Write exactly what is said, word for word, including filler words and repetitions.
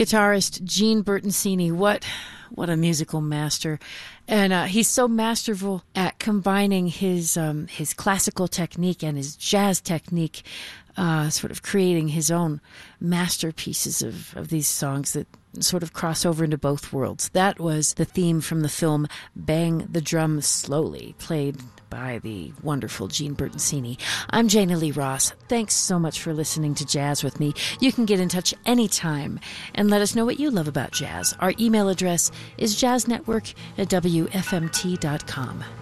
Guitarist Gene Bertoncini, what what a musical master. And uh, he's so masterful at combining his um, his classical technique and his jazz technique, uh, sort of creating his own masterpieces of, of these songs that sort of cross over into both worlds. That was the theme from the film Bang the Drum Slowly, played by the wonderful Gene Bertoncini. I'm Jana Lee Ross. Thanks so much for listening to Jazz with me. You can get in touch anytime and let us know what you love about jazz. Our email address is jazznetwork at w f m t dot com.